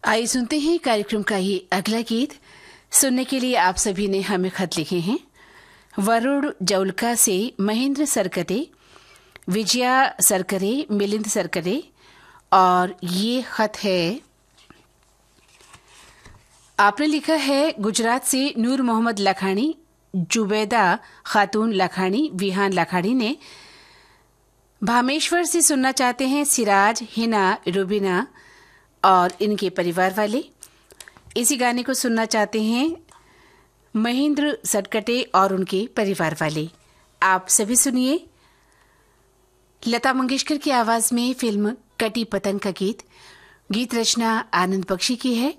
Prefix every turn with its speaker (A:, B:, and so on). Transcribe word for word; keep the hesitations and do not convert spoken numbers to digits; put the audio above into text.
A: आइए सुनते हैं कार्यक्रम का ये अगला गीत। सुनने के लिए आप सभी ने हमें खत लिखे हैं। वरुण जौलका से महेंद्र सरकटे, विजया सरकरे, मिलिंद सरकरे, और ये खत है, आपने लिखा है गुजरात से नूर मोहम्मद लखानी, जुबैदा खातून लखानी, विहान लखानी ने भामेश्वर से सुनना चाहते हैं सिराज, हिना, रुबीना और इनके परिवार वाले। इसी गाने को सुनना चाहते हैं महेंद्र सरकटे और उनके परिवार वाले। आप सभी सुनिए लता मंगेशकर की आवाज में फिल्म कटी पतंग का गीत। गीत रचना आनंद बख्शी की है